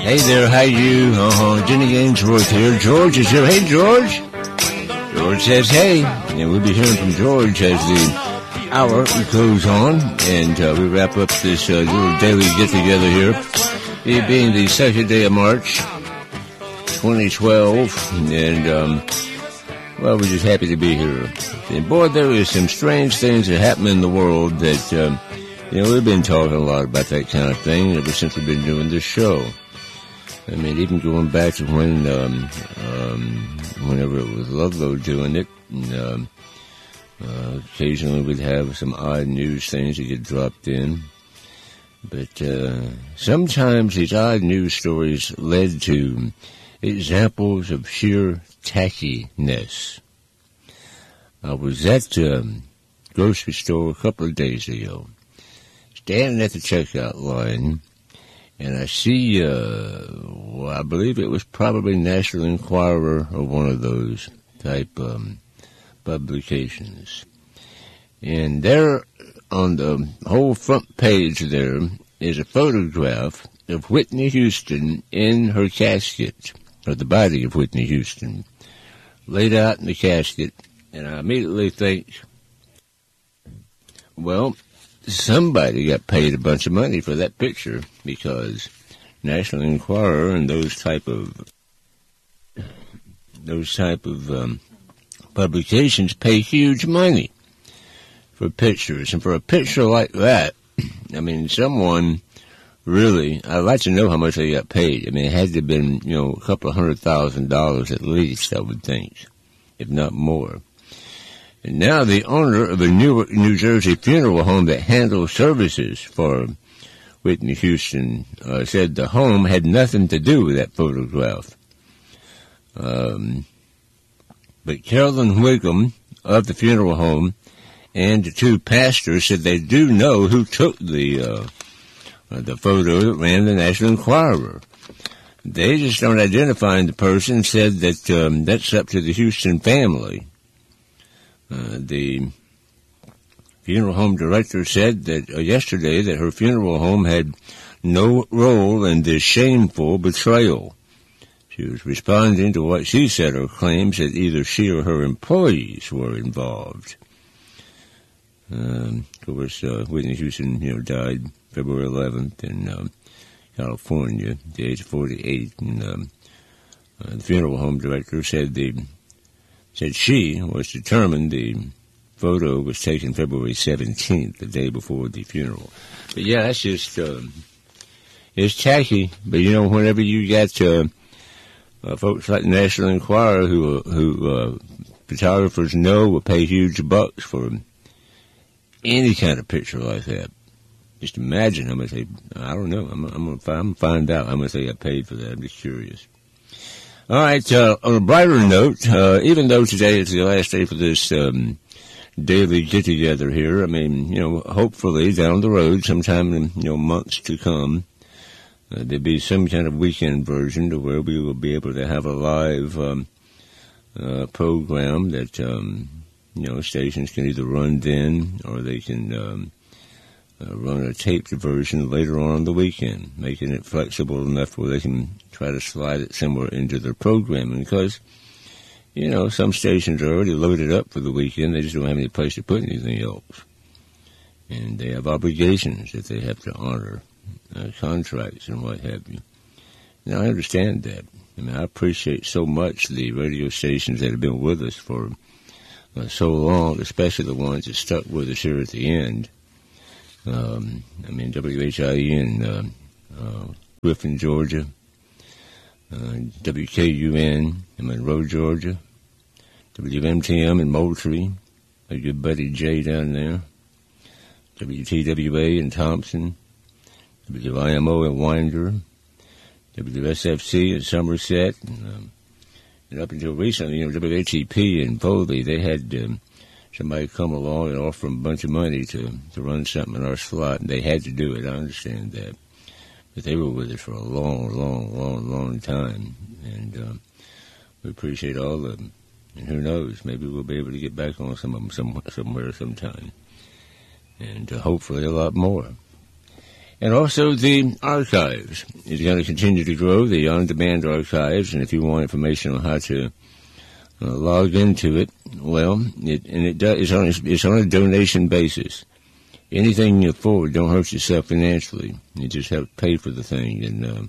Hey there, how you? Jenny Ainsworth here. George is here. Hey, George. George says hey, and we'll be hearing from George as the hour goes on, and we wrap up this little daily get-together here. It being the second day of March, 2012, and, well, we're just happy to be here. And boy, there is some strange things that happen in the world that, we've been talking a lot about that kind of thing ever since we've been doing this show. I mean, even going back to when, whenever it was Ludlow doing it, and, occasionally we'd have some odd news things that get dropped in. But, sometimes these odd news stories led to examples of sheer tackiness. I was at grocery store a couple of days ago, standing at the checkout line, and I see, I believe it was probably National Enquirer or one of those type publications. And there on the whole front page there is a photograph of Whitney Houston in her casket, or the body of Whitney Houston, laid out in the casket. And I immediately think, well, somebody got paid a bunch of money for that picture, because National Enquirer and those type of publications pay huge money for pictures. And for a picture like that, I mean, someone really, I'd like to know how much they got paid. I mean, it had to have been, a couple of $100,000 at least, I would think, if not more. And now the owner of a Newark, New Jersey funeral home that handles services for Whitney Houston said the home had nothing to do with that photograph. But Carolyn Wiggum of the funeral home and the two pastors said they do know who took the photo that ran the National Enquirer. They just don't identify the person, said that that's up to the Houston family. The funeral home director said that yesterday that her funeral home had no role in this shameful betrayal. She was responding to what she said are claims that either she or her employees were involved. Of course, Whitney Houston, died February 11th in California, at the age of 48. And the funeral home director said she was determined the photo was taken February 17th, the day before the funeral. But yeah, that's just, it's tacky. But whenever you got, folks like the National Enquirer who photographers know will pay huge bucks for any kind of picture like that. Just imagine how much I don't know. I'm gonna find out how much they got paid for that. I'm just curious. All right, on a brighter note, even though today is the last day for this daily get-together here, I mean, hopefully down the road, sometime in, months to come, there'll be some kind of weekend version to where we will be able to have a live program that, stations can either run then or they can run a taped version later on the weekend, making it flexible enough where they can try to slide it somewhere into their programming. Because, some stations are already loaded up for the weekend. They just don't have any place to put anything else. And they have obligations that they have to honor, contracts and what have you. Now, I understand that. I mean, I appreciate so much the radio stations that have been with us for so long, especially the ones that stuck with us here at the end. WHIE in Griffin, Georgia, WKUN in Monroe, Georgia, WMTM in Moultrie, my good buddy Jay down there, WTWA in Thompson, WIMO in Winder, WSFC in Somerset, and up until recently, WHEP in Foley, they had somebody come along and offer them a bunch of money to run something in our slot, and they had to do it. I understand that. But they were with us for a long time, and we appreciate all of them. And who knows, maybe we'll be able to get back on some of them somewhere sometime, and hopefully a lot more. And also the archives is going to continue to grow, the on-demand archives, and if you want information on how to log into it, well, it's on a donation basis. Anything you afford, don't hurt yourself financially. You just have to pay for the thing, and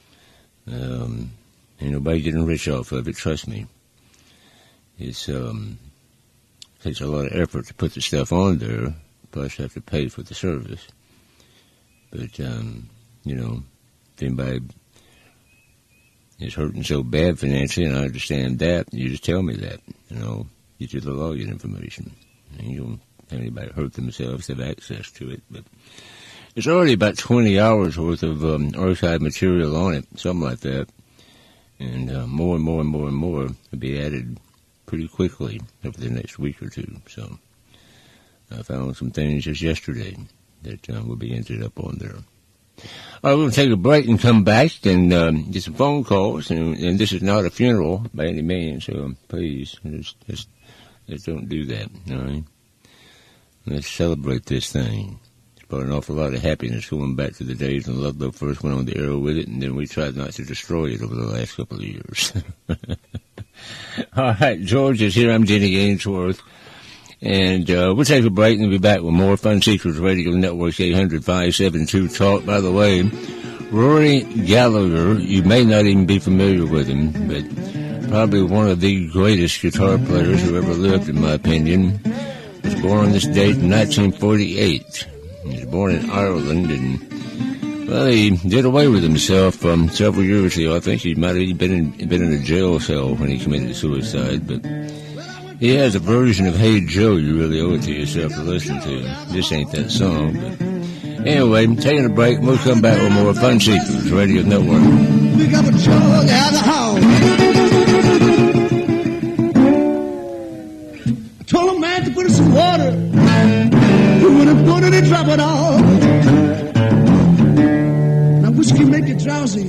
ain't nobody getting rich off of it, trust me. It's takes a lot of effort to put the stuff on there, plus you have to pay for the service. But, if anybody is hurting so bad financially, and I understand that, you just tell me that, get you the login information. And you don't have anybody hurt themselves, have access to it. But there's already about 20 hours worth of archive material on it, something like that. And more and more will be added pretty quickly over the next week or two. So I found some things just yesterday that will be entered up on there. All right, we're going to take a break and come back and get some phone calls. And this is not a funeral by any means, so please, just don't do that, all right? Let's celebrate this thing. It's brought an awful lot of happiness going back to the days when Ludlow first went on the air with it, and then we tried not to destroy it over the last couple of years. All right, George is here. I'm Jenny Ainsworth. And we'll take a break and we'll be back with more Fun Seekers Radio Network 800-572-TALK. By the way, Rory Gallagher, you may not even be familiar with him, but probably one of the greatest guitar players who ever lived, in my opinion. Was born on this date in 1948. He was born in Ireland, and well, he did away with himself several years ago. I think he might have been in a jail cell when he committed suicide, but he has a version of Hey Joe you really owe it to yourself to listen to. This ain't that song, but anyway, taking a break. We'll come back with more Fun Seekers Radio Network. We got a jug out of the house. Told a man to put in some water. He wouldn't put it and drop it off. Now whiskey make you drowsy.